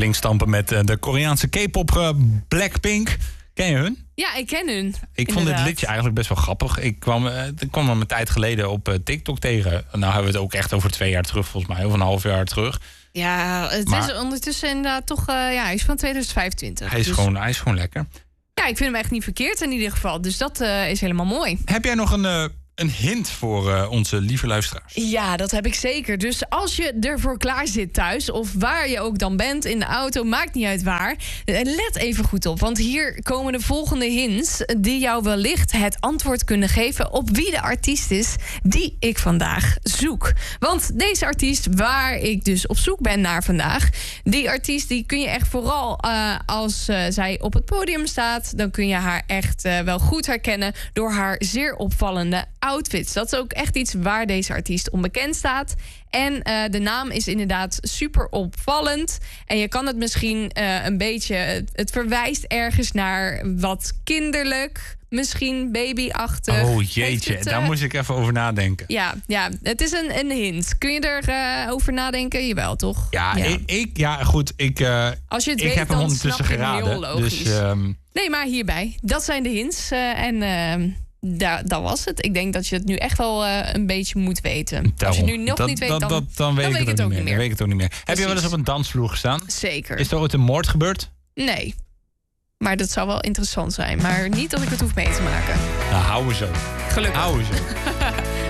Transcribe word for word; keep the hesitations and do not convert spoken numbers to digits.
flink stampen met uh, de Koreaanse K-pop uh, Blackpink. Ken je hun? Ja, ik ken hun. Ik inderdaad. vond dit liedje eigenlijk best wel grappig. Ik kwam, uh, ik kwam hem een tijd geleden op uh, TikTok tegen. Nou hebben we het ook echt over twee jaar terug volgens mij. Of een half jaar terug. Ja, het maar, is ondertussen inderdaad toch... Uh, ja, hij is van twintig vijfentwintig. Hij is, dus... gewoon, hij is gewoon lekker. Ja, ik vind hem echt niet verkeerd in ieder geval. Dus dat uh, is helemaal mooi. Heb jij nog een... Uh, Een hint voor uh, onze lieve luisteraars. Ja, dat heb ik zeker. Dus als je ervoor klaar zit thuis, of waar je ook dan bent, in de auto, maakt niet uit waar, let even goed op. Want hier komen de volgende hints die jou wellicht het antwoord kunnen geven op wie de artiest is die ik vandaag zoek. Want deze artiest waar ik dus op zoek ben naar vandaag, die artiest die kun je echt vooral uh, als uh, zij op het podium staat, dan kun je haar echt uh, wel goed herkennen door haar zeer opvallende outfits. Dat is ook echt iets waar deze artiest onbekend staat. En uh, de naam is inderdaad super opvallend. En je kan het misschien uh, een beetje... Het, het verwijst ergens naar wat kinderlijk, misschien babyachtig. Oh jeetje, het, uh, daar moest ik even over nadenken. Ja, ja, het is een, een hint. Kun je er uh, over nadenken? Jawel, toch? Ja, ja. Ik, ik, ja goed. Ik, uh, Als je het ik weet, heb hem dan ondertussen snap je hem geraden. heel logisch. Dus, um... Nee, maar hierbij. Dat zijn de hints. Uh, en... Uh, Da, dat was het. Ik denk dat je het nu echt wel uh, een beetje moet weten. Daarom. Als je nu nog dat, niet weet, dat, dan, dat, dan weet dan ik weet het het ook ook niet meer. niet meer. Dan weet ik het ook niet meer. Precies. Heb je wel eens op een dansvloer gestaan? Zeker. Is er ooit een moord gebeurd? Nee. Maar dat zou wel interessant zijn. Maar niet dat ik het hoef mee te maken. Nou, hou we zo. Gelukkig. Hou we zo.